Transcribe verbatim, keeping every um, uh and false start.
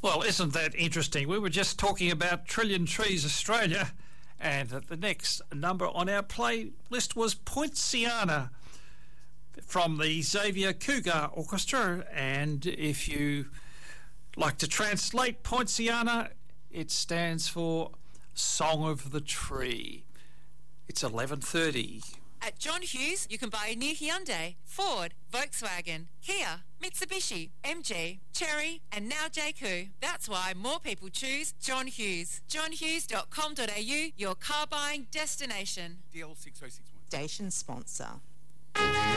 Well, isn't that interesting? We were just talking about Trillion Trees Australia, and the next number on our playlist was Poinciana from the Xavier Cougar Orchestra. And if you like to translate Poinciana, it stands for Song of the Tree. It's eleven thirty. At John Hughes, you can buy a new Hyundai, Ford, Volkswagen, Kia, Mitsubishi, M G, Chery, and now J C U. That's why more people choose John Hughes. john hughes dot com dot a u, your car buying destination. D L six oh six one. Station sponsor.